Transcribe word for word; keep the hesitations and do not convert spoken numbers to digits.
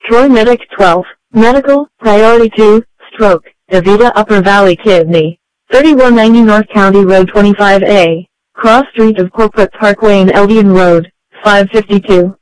Troy Medic twelve. Medical, Priority two, Stroke, DaVita Upper Valley Kidney. thirty-one ninety North County Road twenty-five A. Cross Street of Corporate Parkway and Elgin Road, five fifty-two.